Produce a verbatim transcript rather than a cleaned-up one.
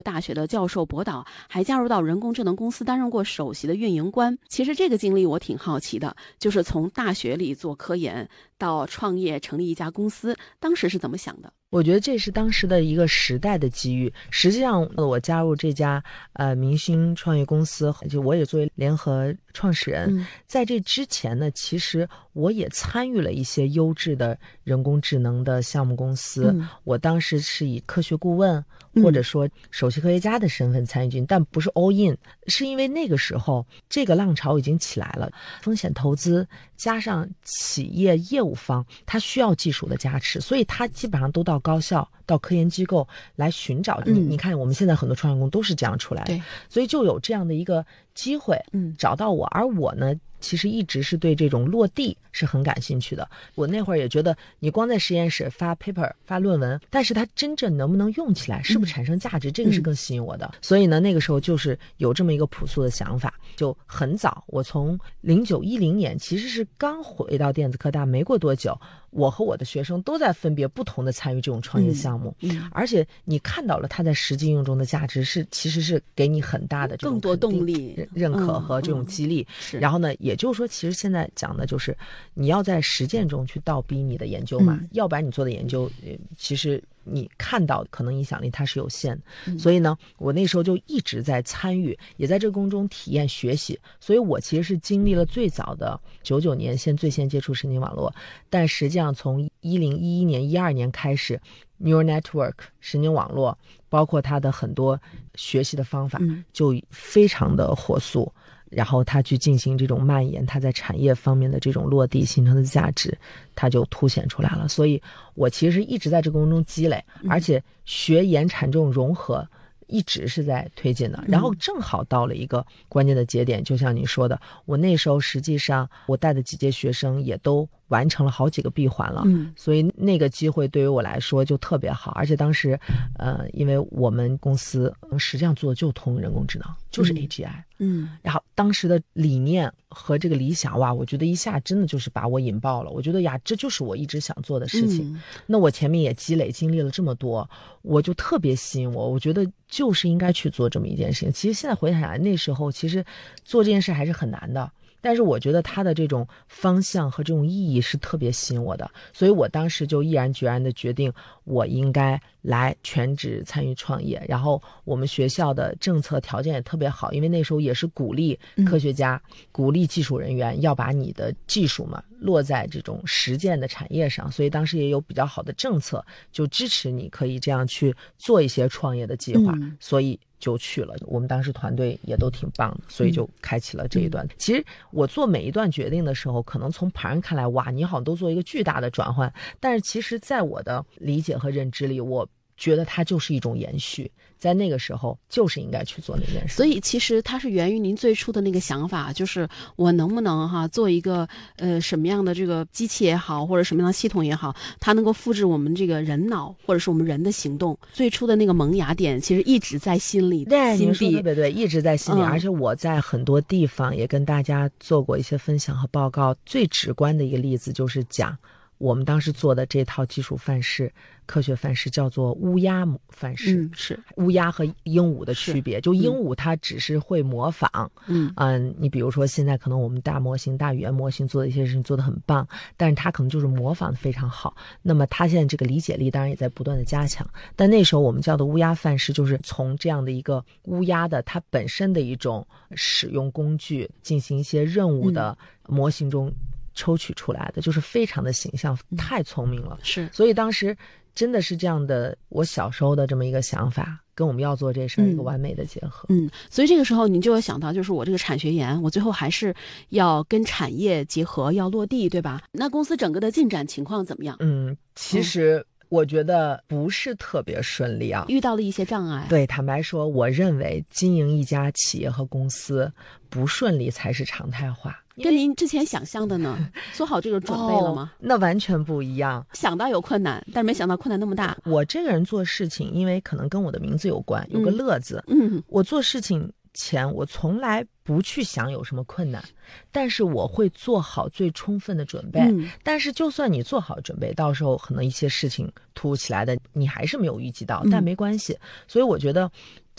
大学的教授博导，还加入到人工智能公司担任过首席的运营官。其实这个经历我挺好奇的，就是从大学里做科研到创业成立一家公司，当时是怎么想的？ 我觉得这是当时的一个时代的机遇。实际上我加入这家呃明星创业公司，就我也作为联合创始人、嗯、在这之前呢，其实我也参与了一些优质的人工智能的项目公司、嗯、我当时是以科学顾问或者说首席科学家的身份参与进、嗯、但不是 all in， 是因为那个时候这个浪潮已经起来了，风险投资加上企业业务方它需要技术的加持，所以它基本上都到高校到科研机构来寻找、嗯、你, 你看我们现在很多创业工都是这样出来的，所以就有这样的一个机会找到我、嗯、而我呢其实一直是对这种落地是很感兴趣的。我那会儿也觉得你光在实验室发 paper 发论文，但是它真正能不能用起来，是不是产生价值、嗯、这个是更吸引我的、嗯、所以呢那个时候就是有这么一个朴素的想法，就很早，我从零九一零年其实是刚回到电子科大没过多久，我和我的学生都在分别不同的参与这种创业项目、嗯嗯、而且你看到了它在实际应用中的价值，是其实是给你很大的这种更多动力认可和这种激励、嗯嗯、然后呢也就是说其实现在讲的就是你要在实践中去倒逼你的研究嘛、嗯、要不然你做的研究其实你看到可能影响力它是有限的、嗯、所以呢我那时候就一直在参与，也在这个过程中体验学习，所以我其实是经历了最早的九九年先最先接触神经网络，但实际上从一零一一年一二年开始 neural network 神经网络包括它的很多学习的方法就非常的火速、嗯，然后它去进行这种蔓延，它在产业方面的这种落地形成的价值它就凸显出来了。所以我其实一直在这个过程中积累，而且学研产这种融合一直是在推进的，然后正好到了一个关键的节点，就像你说的，我那时候实际上我带的几届学生也都完成了好几个闭环了、嗯、所以那个机会对于我来说就特别好。而且当时呃，因为我们公司实际上做的就通人工智能，就是 A G I， 嗯，然后当时的理念和这个理想，哇，我觉得一下真的就是把我引爆了，我觉得呀这就是我一直想做的事情、嗯、那我前面也积累经历了这么多，我就特别吸引我，我觉得就是应该去做这么一件事情。其实现在回想来，那时候其实做这件事还是很难的，但是我觉得它的这种方向和这种意义是特别吸引我的，所以我当时就毅然决然的决定我应该来全职参与创业。然后我们学校的政策条件也特别好，因为那时候也是鼓励科学家、嗯、鼓励技术人员要把你的技术嘛落在这种实践的产业上，所以当时也有比较好的政策就支持你可以这样去做一些创业的计划、嗯、所以就去了。我们当时团队也都挺棒的，所以就开启了这一段、嗯、其实我做每一段决定的时候，可能从旁人看来，哇，你好像都做一个巨大的转换，但是其实在我的理解和认知里，我觉得它就是一种延续，在那个时候就是应该去做那件事。 所以其实它是源于您最初的那个想法，就是我能不能哈做一个呃什么样的这个机器也好，或者什么样的系统也好，它能够复制我们这个人脑或者是我们人的行动。最初的那个萌芽点其实一直在心里， 对， 心您说特别对，一直在心里、嗯、而且我在很多地方也跟大家做过一些分享和报告。最直观的一个例子就是讲我们当时做的这套技术范式科学范式叫做乌鸦范式、嗯、是乌鸦和鹦鹉的区别，就鹦鹉它只是会模仿，嗯嗯，你比如说现在可能我们大模型大语言模型做的一些事情做得很棒，但是它可能就是模仿得非常好，那么它现在这个理解力当然也在不断的加强。但那时候我们叫的乌鸦范式就是从这样的一个乌鸦的它本身的一种使用工具进行一些任务的模型中抽取出来的，就是非常的形象，太聪明了、嗯、是。所以当时真的是这样的，我小时候的这么一个想法跟我们要做这事儿一个完美的结合。 嗯，所以这个时候你就会想到，就是我这个产学研我最后还是要跟产业结合，要落地，对吧？那公司整个的进展情况怎么样？ 嗯，其实我觉得不是特别顺利啊， 遇到了一些障碍。 对，坦白说我认为经营一家企业和公司不顺利才是常态化。 跟您之前想象的呢，做好这个准备了吗？ 哦，那完全不一样。 想到有困难，但是没想到困难那么大。 我这个人做事情，因为可能跟我的名字有关，有个乐字。嗯，嗯我做事情前，我从来不去想有什么困难，但是我会做好最充分的准备。嗯，但是就算你做好准备，到时候可能一些事情突如其来的，你还是没有预计到，但没关系。嗯，所以我觉得